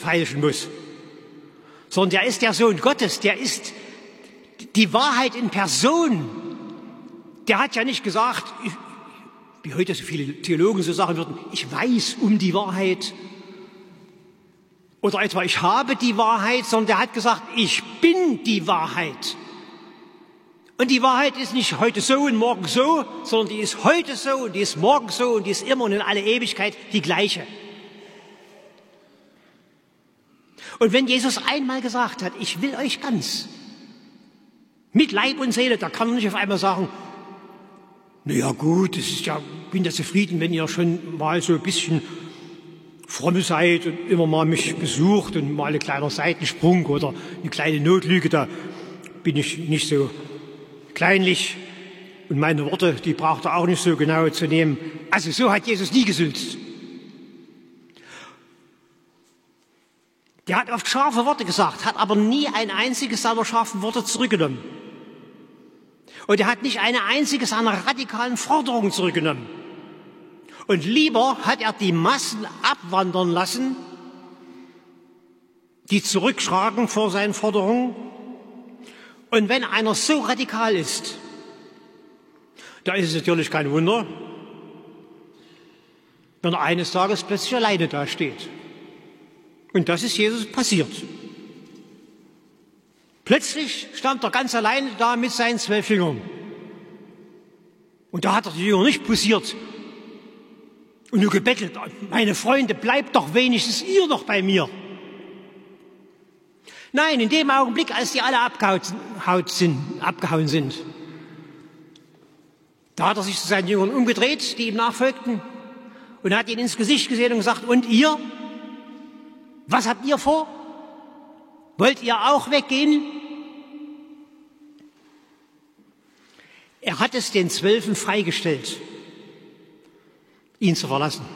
feilschen muss, sondern der ist der Sohn Gottes, der ist die Wahrheit in Person. Der hat ja nicht gesagt, wie heute so viele Theologen so sagen würden, ich weiß um die Wahrheit oder etwa ich habe die Wahrheit, sondern der hat gesagt, ich bin die Wahrheit. Und die Wahrheit ist nicht heute so und morgen so, sondern die ist heute so und die ist morgen so und die ist immer und in alle Ewigkeit die gleiche. Und wenn Jesus einmal gesagt hat, ich will euch ganz, mit Leib und Seele, da kann er nicht auf einmal sagen, na ja gut, bin ja zufrieden, wenn ihr schon mal so ein bisschen fromm seid und immer mal mich besucht und mal ein kleiner Seitensprung oder eine kleine Notlüge, da bin ich nicht so kleinlich und meine Worte, die braucht er auch nicht so genau zu nehmen. Also so hat Jesus nie gesülzt. Der hat oft scharfe Worte gesagt, hat aber nie ein einziges seiner scharfen Worte zurückgenommen. Und er hat nicht eine einzige seiner radikalen Forderungen zurückgenommen. Und lieber hat er die Massen abwandern lassen, die zurückschragen vor seinen Forderungen. Und wenn einer so radikal ist, da ist es natürlich kein Wunder, wenn er eines Tages plötzlich alleine dasteht. Und das ist Jesus passiert. Plötzlich stand er ganz alleine da mit seinen 12 Jüngern. Und da hat er die Jünger nicht poussiert und nur gebettelt, meine Freunde, bleibt doch wenigstens ihr noch bei mir. Nein, in dem Augenblick, als die alle abgehauen sind, da hat er sich zu seinen Jüngern umgedreht, die ihm nachfolgten, und hat ihnen ins Gesicht gesehen und gesagt, und ihr? Was habt ihr vor? Wollt ihr auch weggehen? Er hat es den 12 freigestellt, ihn zu verlassen.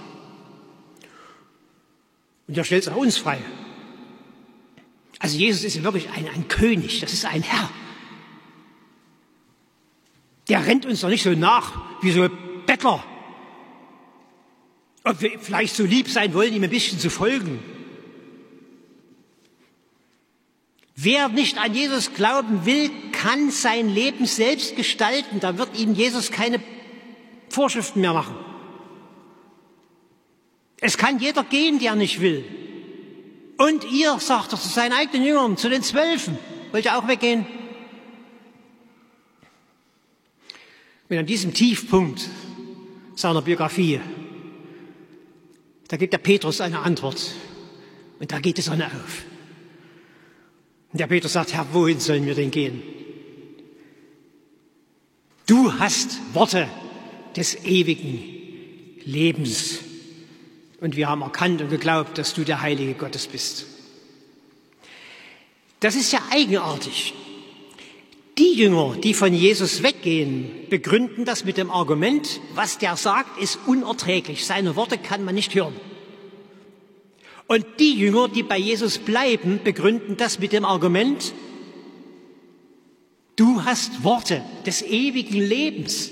Und er stellt es auch uns frei. Also Jesus ist wirklich ein König, das ist ein Herr. Der rennt uns doch nicht so nach wie so Bettler. Ob wir vielleicht so lieb sein wollen, ihm ein bisschen zu folgen. Wer nicht an Jesus glauben will, kann sein Leben selbst gestalten. Da wird ihm Jesus keine Vorschriften mehr machen. Es kann jeder gehen, der nicht will. Und ihr, sagt er zu seinen eigenen Jüngern, zu den 12, wollt ihr auch weggehen? Und an diesem Tiefpunkt seiner Biografie, da gibt der Petrus eine Antwort. Und da geht die Sonne auf. Und der Petrus sagt, Herr, wohin sollen wir denn gehen? Du hast Worte des ewigen Lebens. Und wir haben erkannt und geglaubt, dass du der Heilige Gottes bist. Das ist ja eigenartig. Die Jünger, die von Jesus weggehen, begründen das mit dem Argument, was der sagt, ist unerträglich. Seine Worte kann man nicht hören. Und die Jünger, die bei Jesus bleiben, begründen das mit dem Argument, du hast Worte des ewigen Lebens.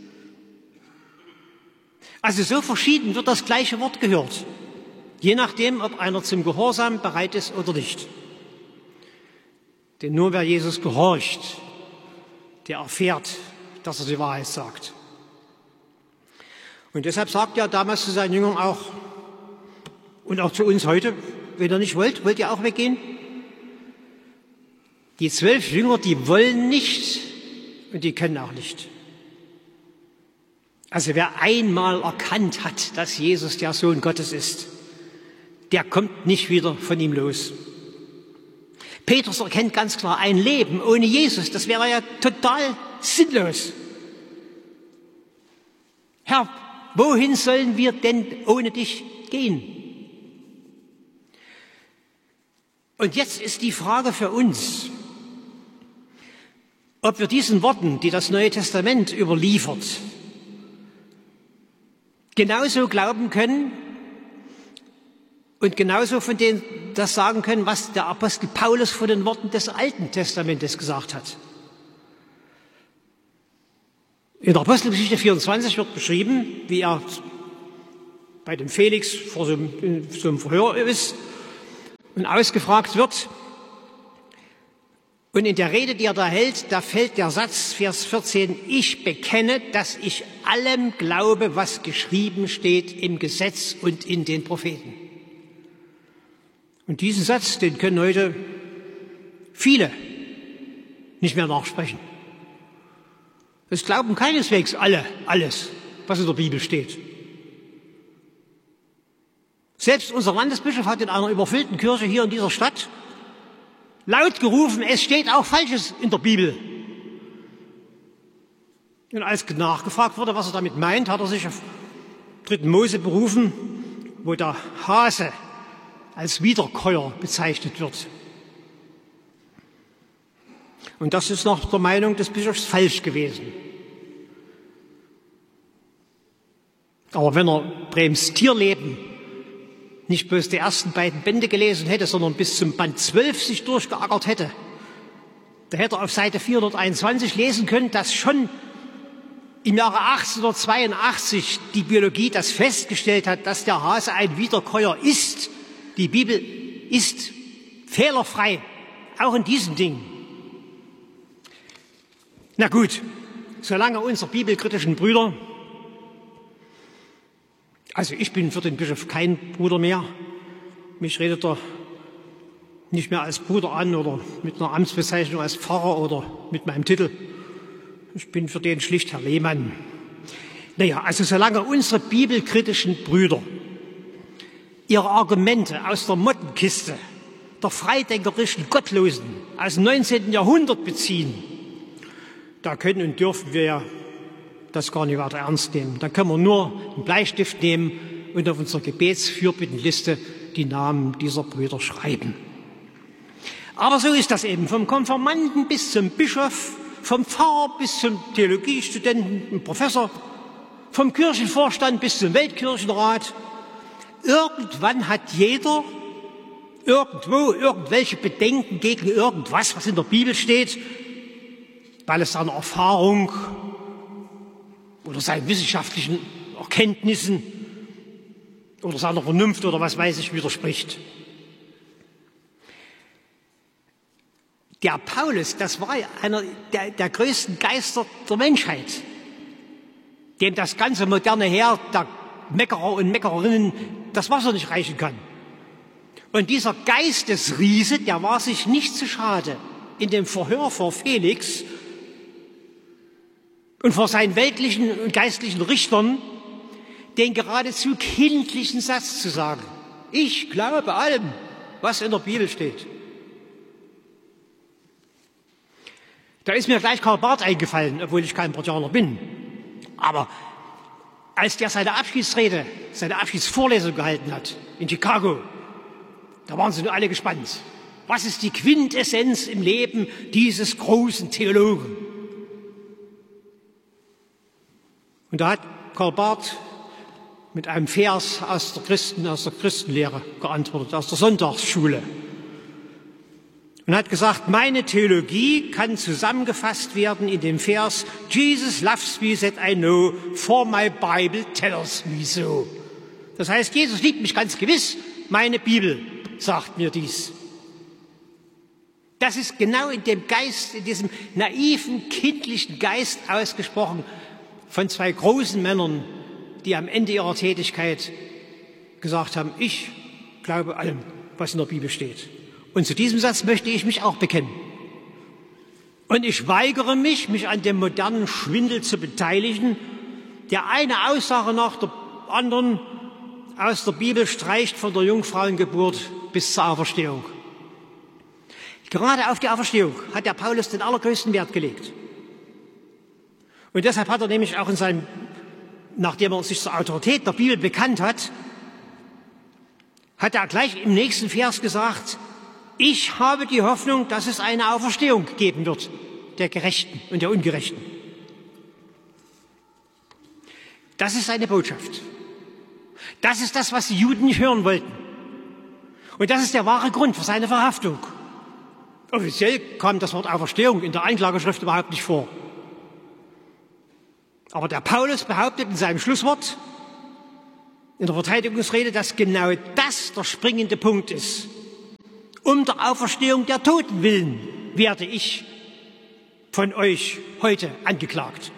Also so verschieden wird das gleiche Wort gehört, je nachdem, ob einer zum Gehorsam bereit ist oder nicht. Denn nur wer Jesus gehorcht, der erfährt, dass er die Wahrheit sagt. Und deshalb sagt er damals zu seinen Jüngern auch, und auch zu uns heute, wenn ihr nicht wollt, wollt ihr auch weggehen? Die 12 Jünger, die wollen nicht und die können auch nicht. Also wer einmal erkannt hat, dass Jesus der Sohn Gottes ist, der kommt nicht wieder von ihm los. Petrus erkennt ganz klar, ein Leben ohne Jesus, das wäre ja total sinnlos. Herr, wohin sollen wir denn ohne dich gehen? Und jetzt ist die Frage für uns, ob wir diesen Worten, die das Neue Testament überliefert, genauso glauben können und genauso von denen das sagen können, was der Apostel Paulus von den Worten des Alten Testamentes gesagt hat. In der Apostelgeschichte 24 wird beschrieben, wie er bei dem Felix vor so einem Verhör ist und ausgefragt wird. Und in der Rede, die er da hält, da fällt der Satz, Vers 14, ich bekenne, dass ich allem glaube, was geschrieben steht im Gesetz und in den Propheten. Und diesen Satz, den können heute viele nicht mehr nachsprechen. Es glauben keineswegs alle alles, was in der Bibel steht. Selbst unser Landesbischof hat in einer überfüllten Kirche hier in dieser Stadt laut gerufen, es steht auch Falsches in der Bibel. Und als nachgefragt wurde, was er damit meint, hat er sich auf 3. Mose berufen, wo der Hase als Wiederkäuer bezeichnet wird. Und das ist nach der Meinung des Bischofs falsch gewesen. Aber wenn er Brems Tierleben nicht bloß die ersten beiden Bände gelesen hätte, sondern bis zum Band 12 sich durchgeackert hätte, da hätte er auf Seite 421 lesen können, dass schon im Jahre 1882 die Biologie das festgestellt hat, dass der Hase ein Wiederkäuer ist. Die Bibel ist fehlerfrei, auch in diesen Dingen. Na gut, solange unsere bibelkritischen Brüder, also ich bin für den Bischof kein Bruder mehr, mich redet er nicht mehr als Bruder an oder mit einer Amtsbezeichnung als Pfarrer oder mit meinem Titel. Ich bin für den schlicht Herr Lehmann. Naja, also solange unsere bibelkritischen Brüder ihre Argumente aus der Mottenkiste der freidenkerischen Gottlosen aus dem 19. Jahrhundert beziehen, da können und dürfen wir ja das gar nicht weiter ernst nehmen. Dann können wir nur einen Bleistift nehmen und auf unserer Gebetsfürbittenliste die Namen dieser Brüder schreiben. Aber so ist das eben, vom Konfirmanden bis zum Bischof, vom Pfarrer bis zum Theologiestudenten und Professor, vom Kirchenvorstand bis zum Weltkirchenrat. Irgendwann hat jeder irgendwo irgendwelche Bedenken gegen irgendwas, was in der Bibel steht, weil es seiner Erfahrung oder seinen wissenschaftlichen Erkenntnissen oder seiner Vernunft oder was weiß ich widerspricht. Der Paulus, das war einer der größten Geister der Menschheit, dem das ganze moderne Heer der Meckerer und Meckerinnen das Wasser nicht reichen kann. Und dieser Geistesriese, der war sich nicht zu schade, in dem Verhör vor Felix und vor seinen weltlichen und geistlichen Richtern den geradezu kindlichen Satz zu sagen: Ich glaube allem, was in der Bibel steht. Da ist mir gleich Karl Barth eingefallen, obwohl ich kein Barthianer bin. Aber als der seine Abschiedsrede, seine Abschiedsvorlesung gehalten hat in Chicago, da waren sie nur alle gespannt. Was ist die Quintessenz im Leben dieses großen Theologen? Und da hat Karl Barth mit einem Vers aus der Christenlehre geantwortet, aus der Sonntagsschule. Und hat gesagt, meine Theologie kann zusammengefasst werden in dem Vers: Jesus loves me that I know, for my Bible tells me so. Das heißt, Jesus liebt mich ganz gewiss, meine Bibel sagt mir dies. Das ist genau in dem Geist, in diesem naiven, kindlichen Geist ausgesprochen von zwei großen Männern, die am Ende ihrer Tätigkeit gesagt haben: Ich glaube allem, was in der Bibel steht. Und zu diesem Satz möchte ich mich auch bekennen. Und ich weigere mich, mich an dem modernen Schwindel zu beteiligen, der eine Aussage nach der anderen aus der Bibel streicht, von der Jungfrauengeburt bis zur Auferstehung. Gerade auf die Auferstehung hat der Paulus den allergrößten Wert gelegt. Und deshalb hat er nämlich auch nachdem er sich zur Autorität der Bibel bekannt hat, hat er gleich im nächsten Vers gesagt: Ich habe die Hoffnung, dass es eine Auferstehung geben wird, der Gerechten und der Ungerechten. Das ist seine Botschaft. Das ist das, was die Juden nicht hören wollten. Und das ist der wahre Grund für seine Verhaftung. Offiziell kam das Wort Auferstehung in der Anklageschrift überhaupt nicht vor. Aber der Paulus behauptet in seinem Schlusswort, in der Verteidigungsrede, dass genau das der springende Punkt ist. Um der Auferstehung der Toten willen werde ich von euch heute angeklagt.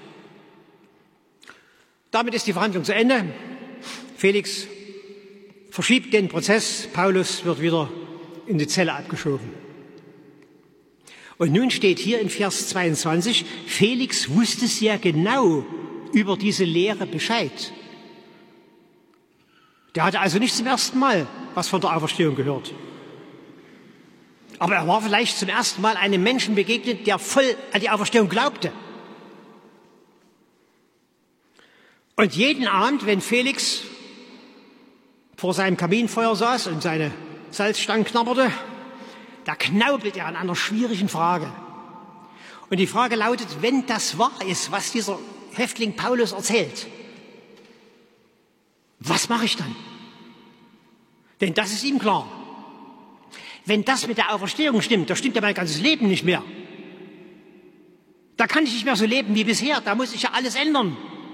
Damit ist die Verhandlung zu Ende. Felix verschiebt den Prozess. Paulus wird wieder in die Zelle abgeschoben. Und nun steht hier in Vers 22, Felix wusste sehr genau über diese Lehre Bescheid. Der hatte also nicht zum ersten Mal was von der Auferstehung gehört. Aber er war vielleicht zum ersten Mal einem Menschen begegnet, der voll an die Auferstehung glaubte. Und jeden Abend, wenn Felix vor seinem Kaminfeuer saß und seine Salzstangen knabberte, da knaubelt er an einer schwierigen Frage. Und die Frage lautet, wenn das wahr ist, was dieser Häftling Paulus erzählt, was mache ich dann? Denn das ist ihm klar. Wenn das mit der Auferstehung stimmt, da stimmt ja mein ganzes Leben nicht mehr. Da kann ich nicht mehr so leben wie bisher, da muss ich ja alles ändern.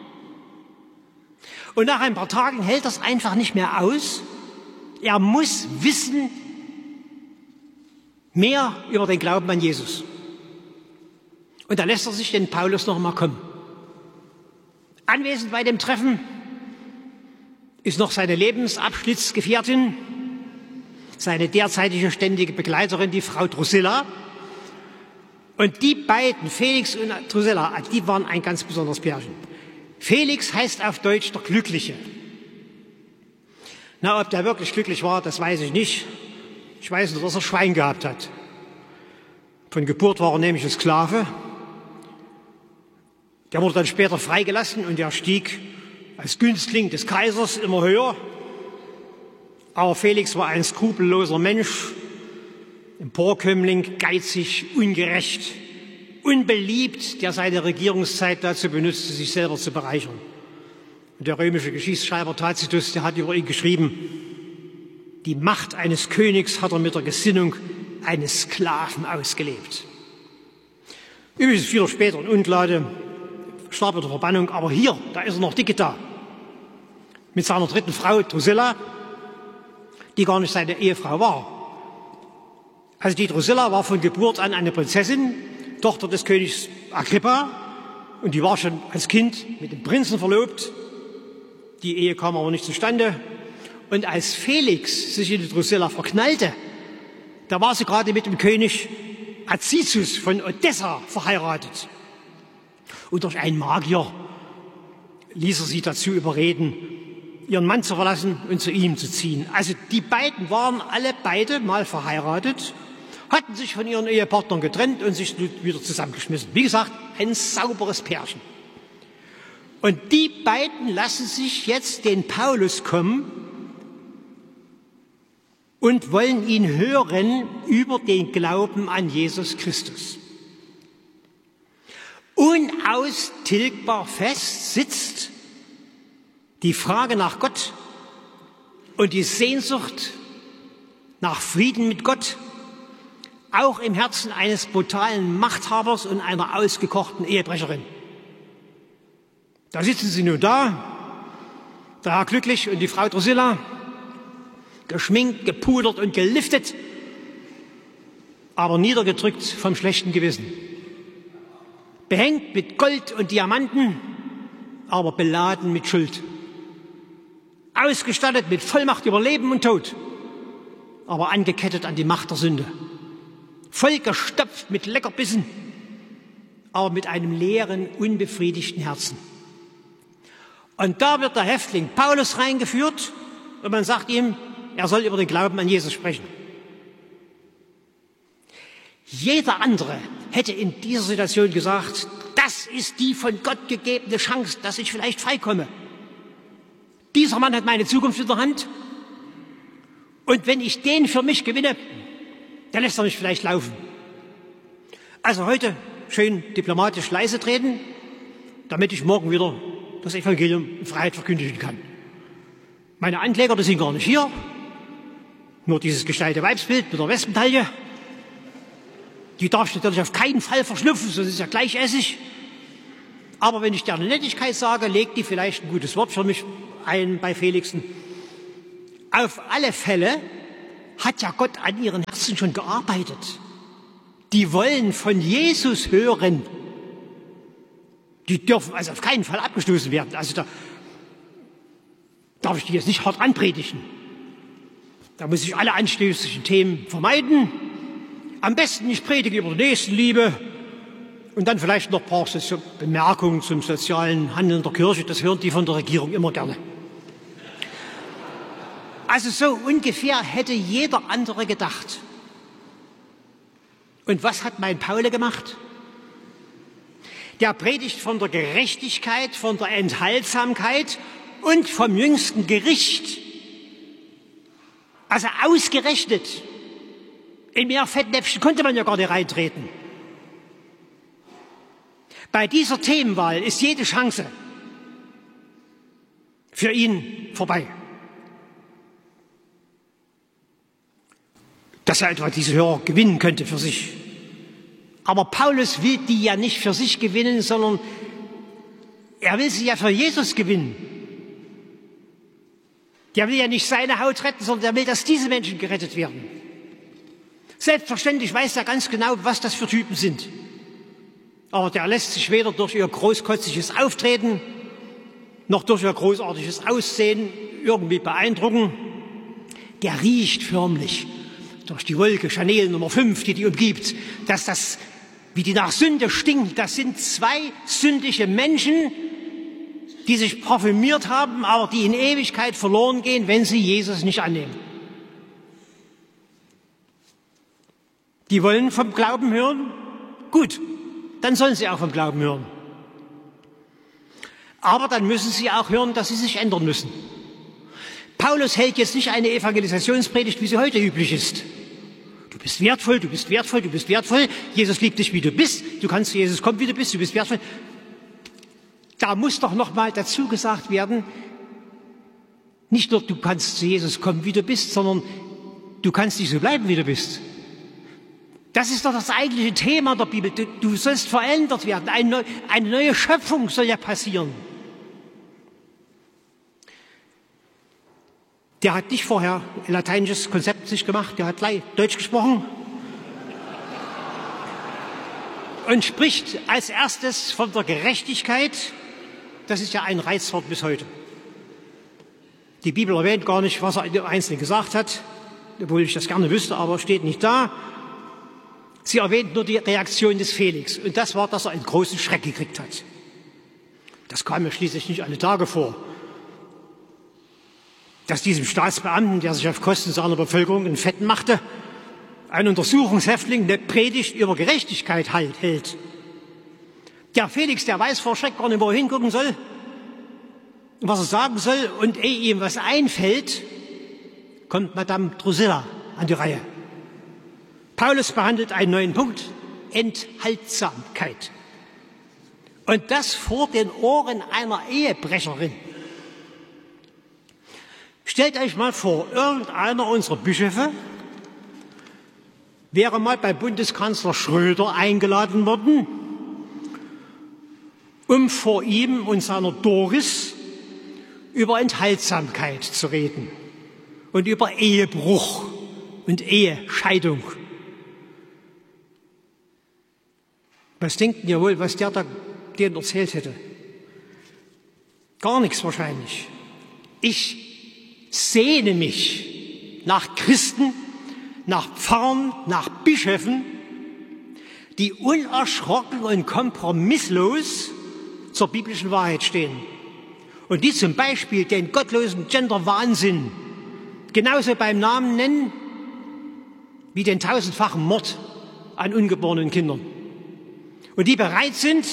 Und nach ein paar Tagen hält das einfach nicht mehr aus. Er muss wissen mehr über den Glauben an Jesus. Und da lässt er sich den Paulus noch mal kommen. Anwesend bei dem Treffen ist noch seine Lebensabschnittsgefährtin, seine derzeitige ständige Begleiterin, die Frau Drusilla. Und die beiden, Felix und Drusilla, die waren ein ganz besonderes Pärchen. Felix heißt auf Deutsch der Glückliche. Na, ob der wirklich glücklich war, das weiß ich nicht. Ich weiß nur, dass er Schwein gehabt hat. Von Geburt war er nämlich ein Sklave. Der wurde dann später freigelassen und er stieg als Günstling des Kaisers immer höher. Aber Felix war ein skrupelloser Mensch, Emporkömmling, geizig, ungerecht, unbeliebt, der seine Regierungszeit dazu benutzte, sich selber zu bereichern. Und der römische Geschichtsschreiber Tacitus, der hat über ihn geschrieben, die Macht eines Königs hat er mit der Gesinnung eines Sklaven ausgelebt. Übrigens 4 Jahre später in Unglade, starb in der Verbannung, aber hier, da ist er noch dicke da. Mit seiner dritten Frau Drusilla, die gar nicht seine Ehefrau war. Also die Drusilla war von Geburt an eine Prinzessin, Tochter des Königs Agrippa, und die war schon als Kind mit dem Prinzen verlobt. Die Ehe kam aber nicht zustande. Und als Felix sich in die Drusilla verknallte, da war sie gerade mit dem König Azizus von Odessa verheiratet. Und durch einen Magier ließ er sie dazu überreden, ihren Mann zu verlassen und zu ihm zu ziehen. Also die beiden waren beide mal verheiratet, hatten sich von ihren Ehepartnern getrennt und sich wieder zusammengeschmissen. Wie gesagt, ein sauberes Pärchen. Und die beiden lassen sich jetzt den Paulus kommen und wollen ihn hören über den Glauben an Jesus Christus. Unaustilgbar fest sitzt die Frage nach Gott und die Sehnsucht nach Frieden mit Gott auch im Herzen eines brutalen Machthabers und einer ausgekochten Ehebrecherin. Da sitzen sie nun da, der Herr Glücklich und die Frau Drusilla, geschminkt, gepudert und geliftet, aber niedergedrückt vom schlechten Gewissen. Behängt mit Gold und Diamanten, aber beladen mit Schuld. Ausgestattet mit Vollmacht über Leben und Tod, aber angekettet an die Macht der Sünde. Vollgestopft mit Leckerbissen, aber mit einem leeren, unbefriedigten Herzen. Und da wird der Häftling Paulus reingeführt und man sagt ihm, er soll über den Glauben an Jesus sprechen. Jeder andere hätte in dieser Situation gesagt, das ist die von Gott gegebene Chance, dass ich vielleicht freikomme. Dieser Mann hat meine Zukunft in der Hand und wenn ich den für mich gewinne, dann lässt er mich vielleicht laufen. Also heute schön diplomatisch leise treten, damit ich morgen wieder das Evangelium in Freiheit verkündigen kann. Meine Ankläger, die sind gar nicht hier, nur dieses gestellte Weibsbild mit der Wespentalje. Die darf ich natürlich auf keinen Fall verschnupfen, sonst ist ja gleich Essig. Aber wenn ich dir eine Nettigkeit sage, legt die vielleicht ein gutes Wort für mich ein bei Felixen. Auf alle Fälle hat ja Gott an ihren Herzen schon gearbeitet. Die wollen von Jesus hören. Die dürfen also auf keinen Fall abgestoßen werden. Also da darf ich die jetzt nicht hart anpredigen. Da muss ich alle anstößigen Themen vermeiden. Am besten ich predige über Nächstenliebe und dann vielleicht noch ein paar Bemerkungen zum sozialen Handeln der Kirche. Das hören die von der Regierung immer gerne. Also so ungefähr hätte jeder andere gedacht. Und was hat mein Paul gemacht? Der predigt von der Gerechtigkeit, von der Enthaltsamkeit und vom jüngsten Gericht. Also ausgerechnet. In mehr Fettnäpfchen konnte man ja gar nicht reintreten. Bei dieser Themenwahl ist jede Chance für ihn vorbei. Dass er etwa diese Hörer gewinnen könnte für sich. Aber Paulus will die ja nicht für sich gewinnen, sondern er will sie ja für Jesus gewinnen. Der will ja nicht seine Haut retten, sondern er will, dass diese Menschen gerettet werden. Selbstverständlich weiß er ganz genau, was das für Typen sind. Aber der lässt sich weder durch ihr großkotziges Auftreten noch durch ihr großartiges Aussehen irgendwie beeindrucken. Der riecht förmlich durch die Wolke Chanel Nummer 5, die umgibt, dass das, wie die nach Sünde stinkt, das sind zwei sündige Menschen, die sich parfümiert haben, aber die in Ewigkeit verloren gehen, wenn sie Jesus nicht annehmen. Die wollen vom Glauben hören? Gut, dann sollen sie auch vom Glauben hören. Aber dann müssen sie auch hören, dass sie sich ändern müssen. Paulus hält jetzt nicht eine Evangelisationspredigt, wie sie heute üblich ist. Du bist wertvoll, du bist wertvoll, du bist wertvoll. Jesus liebt dich, wie du bist. Du kannst zu Jesus kommen, wie du bist. Du bist wertvoll. Da muss doch noch mal dazu gesagt werden, nicht nur du kannst zu Jesus kommen, wie du bist, sondern du kannst nicht so bleiben, wie du bist. Das ist doch das eigentliche Thema der Bibel. Du sollst verändert werden. Eine neue Schöpfung soll ja passieren. Der hat nicht vorher ein lateinisches Konzept sich gemacht, der hat gleich Deutsch gesprochen und spricht als erstes von der Gerechtigkeit. Das ist ja ein Reizwort bis heute. Die Bibel erwähnt gar nicht, was er im Einzelnen gesagt hat, obwohl ich das gerne wüsste, aber steht nicht da. Sie erwähnt nur die Reaktion des Felix. Und das war, dass er einen großen Schreck gekriegt hat. Das kam mir schließlich nicht alle Tage vor. Dass diesem Staatsbeamten, der sich auf Kosten seiner Bevölkerung einen Fetten machte, ein Untersuchungshäftling eine Predigt über Gerechtigkeit hält. Der Felix, der weiß vor Schreck gar nicht, wo er hingucken soll und was er sagen soll. Und ehe ihm was einfällt, kommt Madame Drusilla an die Reihe. Paulus behandelt einen neuen Punkt, Enthaltsamkeit. Und das vor den Ohren einer Ehebrecherin. Stellt euch mal vor, irgendeiner unserer Bischöfe wäre mal bei Bundeskanzler Schröder eingeladen worden, um vor ihm und seiner Doris über Enthaltsamkeit zu reden und über Ehebruch und Ehescheidung. Was denkt ihr wohl, was der da denen erzählt hätte? Gar nichts wahrscheinlich. Ich sehne mich nach Christen, nach Pfarrern, nach Bischöfen, die unerschrocken und kompromisslos zur biblischen Wahrheit stehen und die zum Beispiel den gottlosen Gender-Wahnsinn genauso beim Namen nennen wie den 1000-fachen Mord an ungeborenen Kindern und die bereit sind,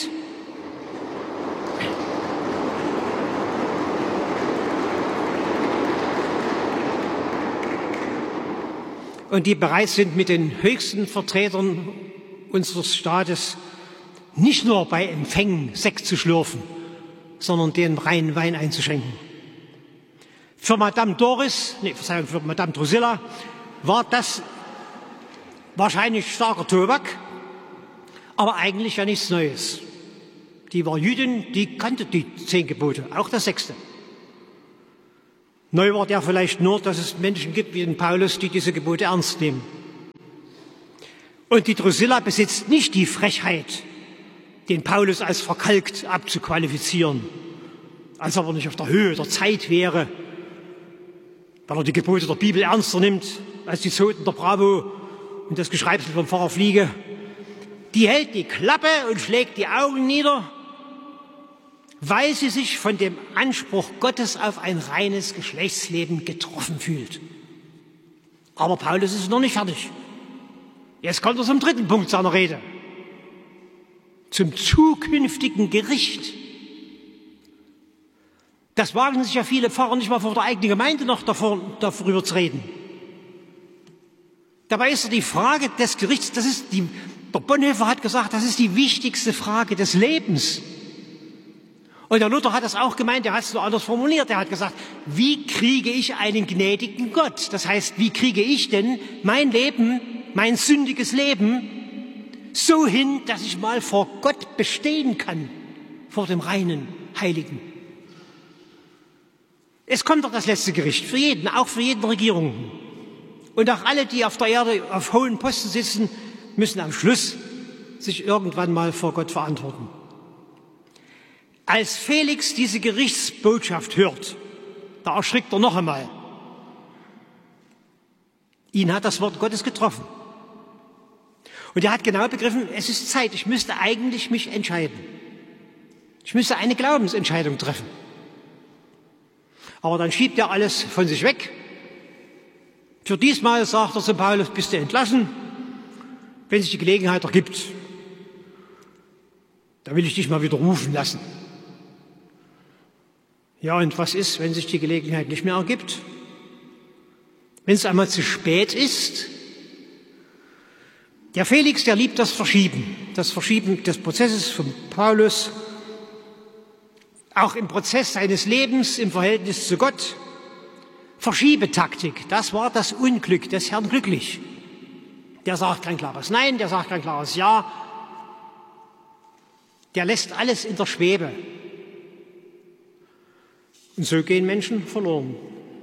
mit den höchsten Vertretern unseres Staates nicht nur bei Empfängen Sekt zu schlürfen, sondern den reinen Wein einzuschenken. Für Madame Drusilla war das wahrscheinlich starker Tobak, aber eigentlich ja nichts Neues. Die war Jüdin, die kannte die 10 Gebote, auch das 6. Neu war der vielleicht nur, dass es Menschen gibt wie den Paulus, die diese Gebote ernst nehmen. Und die Drusilla besitzt nicht die Frechheit, den Paulus als verkalkt abzuqualifizieren, als ob er nicht auf der Höhe der Zeit wäre, weil er die Gebote der Bibel ernster nimmt als die Zoten der Bravo und das Geschreibsel vom Pfarrer Fliege. Die hält die Klappe und schlägt die Augen nieder, weil sie sich von dem Anspruch Gottes auf ein reines Geschlechtsleben getroffen fühlt. Aber Paulus ist noch nicht fertig. Jetzt kommt er zum dritten Punkt seiner Rede. Zum zukünftigen Gericht. Das wagen sich ja viele Pfarrer nicht mal vor der eigenen Gemeinde noch darüber zu reden. Dabei ist die Frage des Gerichts, der Bonhoeffer hat gesagt, das ist die wichtigste Frage des Lebens. Und der Luther hat das auch gemeint, er hat es nur anders formuliert. Er hat gesagt, wie kriege ich einen gnädigen Gott? Das heißt, wie kriege ich denn mein Leben, mein sündiges Leben, so hin, dass ich mal vor Gott bestehen kann, vor dem reinen, heiligen. Es kommt doch das letzte Gericht für jeden, auch für jeden Regierung. Und auch alle, die auf der Erde auf hohen Posten sitzen, müssen am Schluss sich irgendwann mal vor Gott verantworten. Als Felix diese Gerichtsbotschaft hört, da erschrickt er noch einmal. Ihn hat das Wort Gottes getroffen. Und er hat genau begriffen, es ist Zeit, ich müsste eigentlich mich entscheiden. Ich müsste eine Glaubensentscheidung treffen. Aber dann schiebt er alles von sich weg. Für diesmal, sagt er zu Paulus, bist du entlassen. Wenn sich die Gelegenheit ergibt, da will ich dich mal wieder rufen lassen. Ja, und was ist, wenn sich die Gelegenheit nicht mehr ergibt? Wenn es einmal zu spät ist? Der Felix, der liebt das Verschieben des Prozesses von Paulus, auch im Prozess seines Lebens, im Verhältnis zu Gott. Verschiebetaktik, das war das Unglück des Herrn glücklich. Der sagt kein klares Nein, der sagt kein klares Ja. Der lässt alles in der Schwebe. Und so gehen Menschen verloren.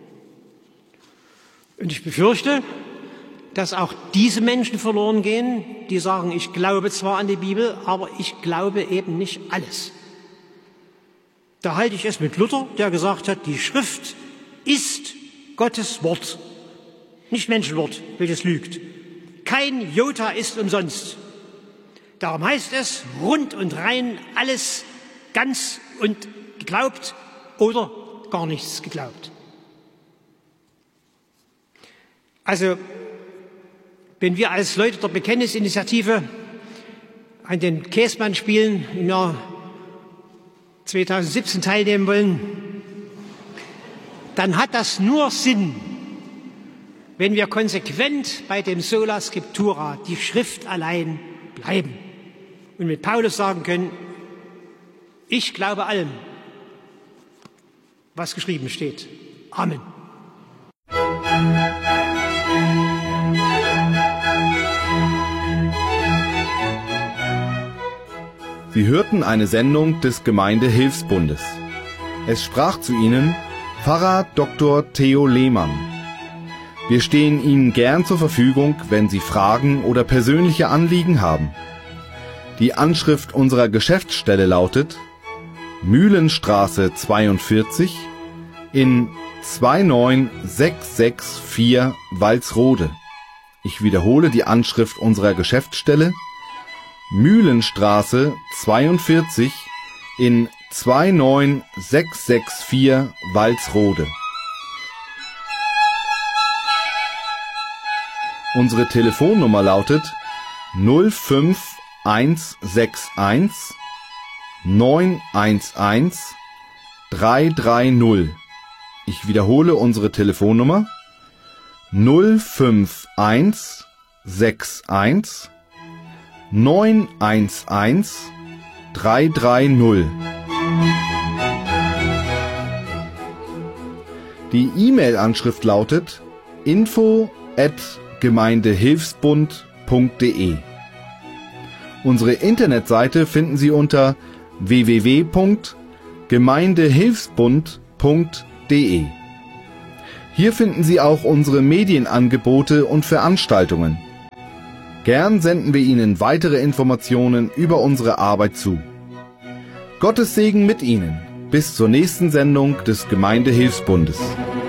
Und ich befürchte, dass auch diese Menschen verloren gehen, die sagen, ich glaube zwar an die Bibel, aber ich glaube eben nicht alles. Da halte ich es mit Luther, der gesagt hat, die Schrift ist Gottes Wort, nicht Menschenwort, welches lügt. Kein Jota ist umsonst. Darum heißt es, rund und rein, alles ganz und geglaubt oder gar nichts geglaubt. Also, wenn wir als Leute der Bekenntnisinitiative an den Käsmann-Spielen im Jahr 2017 teilnehmen wollen, dann hat das nur Sinn, wenn wir konsequent bei dem Sola Scriptura, die Schrift allein, bleiben und mit Paulus sagen können, ich glaube allem, was geschrieben steht. Amen. Sie hörten eine Sendung des Gemeindehilfsbundes. Es sprach zu Ihnen Pfarrer Dr. Theo Lehmann. Wir stehen Ihnen gern zur Verfügung, wenn Sie Fragen oder persönliche Anliegen haben. Die Anschrift unserer Geschäftsstelle lautet Mühlenstraße 42 in 29664 Walsrode. Ich wiederhole die Anschrift unserer Geschäftsstelle Mühlenstraße 42 in 29664 Walsrode. Unsere Telefonnummer lautet 05161 911 330. Ich wiederhole unsere Telefonnummer 05161 911 330. Die E-Mail-Anschrift lautet info@gemeindehilfsbund.de. Unsere Internetseite finden Sie unter www.gemeindehilfsbund.de. Hier finden Sie auch unsere Medienangebote und Veranstaltungen. Gern senden wir Ihnen weitere Informationen über unsere Arbeit zu. Gottes Segen mit Ihnen. Bis zur nächsten Sendung des Gemeindehilfsbundes.